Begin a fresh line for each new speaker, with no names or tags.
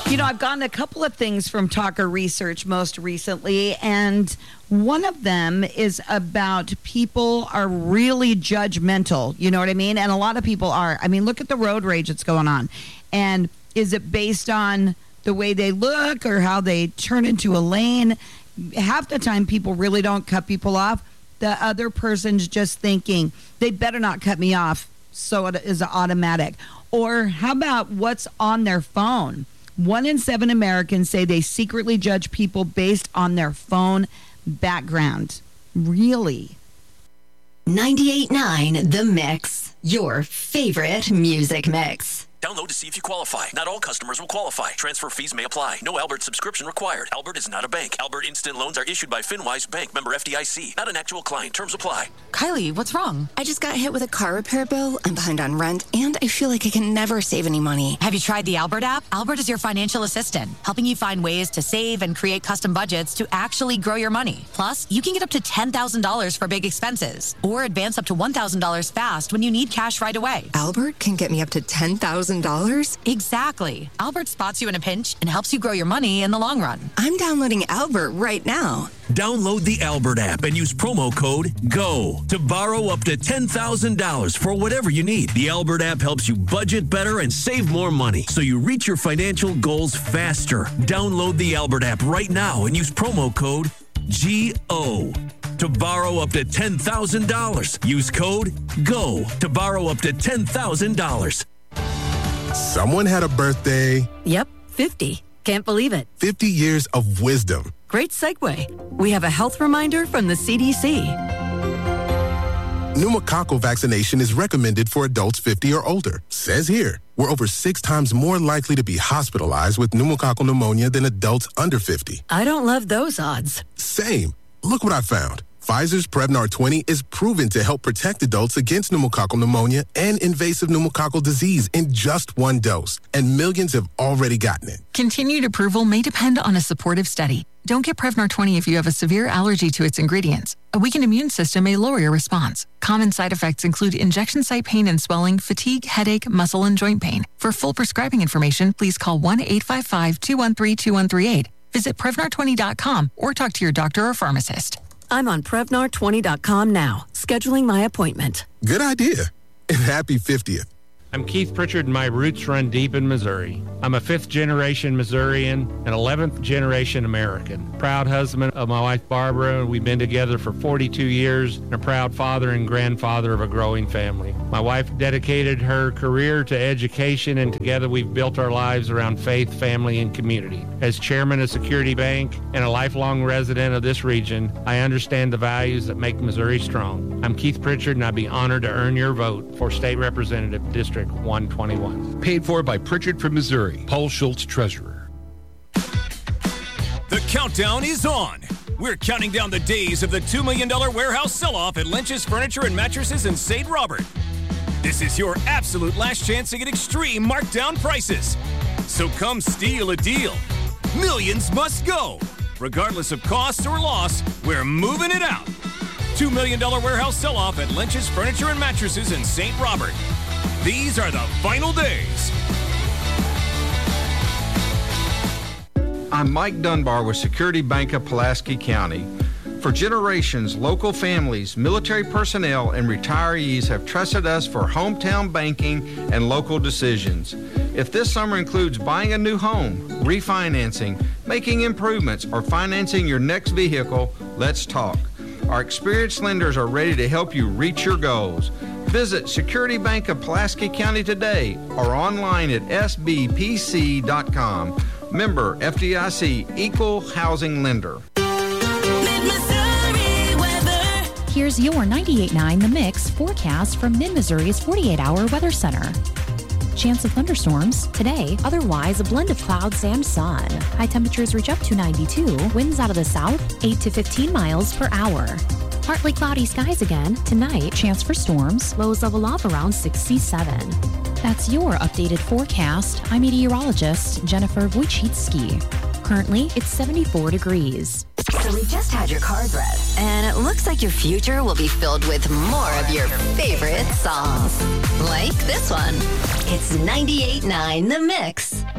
I've gotten a couple of things from Talker Research most recently, and one of them is about people are really judgmental. You know what I mean? And a lot of people are. I mean, look at the road rage that's going on. And is it based on the way they look or how they turn into a lane? Half the time, people really don't cut people off. The other person's just thinking, they better not cut me off, so it is automatic. Or how about what's on their phone? 1 in 7 Americans say they secretly judge people based on their phone background. Really?
98.9 The Mix, your favorite music mix.
Download to see if you qualify. Not all customers will qualify. Transfer fees may apply. No Albert subscription required. Albert is not a bank. Albert Instant Loans are issued by FinWise Bank, member FDIC. Not an actual client. Terms apply.
Kylie, what's wrong?
I just got hit with a car repair bill. I'm behind on rent, and I feel like I can never save any money.
Have you tried the Albert app? Albert is your financial assistant, helping you find ways to save and create custom budgets to actually grow your money. Plus, you can get up to $10,000 for big expenses, or advance up to $1,000 fast when you need cash right away.
Albert can get me up to $10,000?
Exactly. Albert spots you in a pinch and helps you grow your money in the long run.
I'm downloading Albert right now.
Download the Albert app and use promo code GO to borrow up to $10,000 for whatever you need. The Albert app helps you budget better and save more money so you reach your financial goals faster. Download the Albert app right now and use promo code GO to borrow up to $10,000. Use code GO to borrow up to $10,000.
Someone had a birthday.
Yep, 50. Can't believe it.
50 years of wisdom.
Great segue. We have a health reminder from the CDC.
Pneumococcal vaccination is recommended for adults 50 or older. Says here, we're over 6 times more likely to be hospitalized with pneumococcal pneumonia than adults under 50.
I don't love those odds.
Same. Look what I found. Pfizer's Prevnar 20 is proven to help protect adults against pneumococcal pneumonia and invasive pneumococcal disease in just 1 dose, and millions have already gotten it.
Continued approval may depend on a supportive study. Don't get Prevnar 20 if you have a severe allergy to its ingredients. A weakened immune system may lower your response. Common side effects include injection site pain and swelling, fatigue, headache, muscle, and joint pain. For full prescribing information, please call 1-855-213-2138. Visit Prevnar20.com or talk to your doctor or pharmacist.
I'm on Prevnar20.com now, scheduling my appointment.
Good idea. And happy 50th.
I'm Keith Pritchard, and my roots run deep in Missouri. I'm a 5th-generation Missourian and 11th-generation American. Proud husband of my wife, Barbara. We've been together for 42 years, and a proud father and grandfather of a growing family. My wife dedicated her career to education, and together we've built our lives around faith, family, and community. As chairman of Security Bank and a lifelong resident of this region, I understand the values that make Missouri strong. I'm Keith Pritchard, and I'd be honored to earn your vote for State Representative District 121.
Paid for by Pritchard from Missouri. Paul Schultz, Treasurer.
The countdown is on. We're counting down the days of the $2 million warehouse sell-off at Lynch's Furniture and Mattresses in St. Robert. This is your absolute last chance to get extreme markdown prices. So come steal a deal. Millions must go. Regardless of cost or loss, we're moving it out. $2 million warehouse sell-off at Lynch's Furniture and Mattresses in St. Robert. These are the final days.
I'm Mike Dunbar with Security Bank of Pulaski County. For generations, local families, military personnel, and retirees have trusted us for hometown banking and local decisions. If this summer includes buying a new home, refinancing, making improvements, or financing your next vehicle, let's talk. Our experienced lenders are ready to help you reach your goals. Visit Security Bank of Pulaski County today or online at sbpc.com. Member FDIC, Equal Housing Lender.
Here's your 98.9 The Mix forecast from Mid-Missouri's 48-hour weather center. Chance of thunderstorms today, otherwise a blend of clouds and sun. High temperatures reach up to 92, winds out of the south 8 to 15 miles per hour. Partly cloudy skies again. Tonight, chance for storms. Lows level off around 67. That's your updated forecast. I'm meteorologist Jennifer Wojcicki. Currently, it's 74 degrees.
So we just had your card read, and it looks like your future will be filled with more of your favorite songs. Like this one. It's 98.9 The Mix.